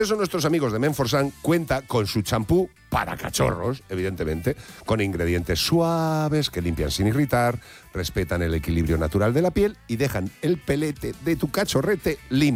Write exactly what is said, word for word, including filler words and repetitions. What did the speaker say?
Eso nuestros amigos de Menforsan cuenta con su champú para cachorros, evidentemente, con ingredientes suaves que limpian sin irritar, respetan el equilibrio natural de la piel y dejan el pelete de tu cachorrete limpio.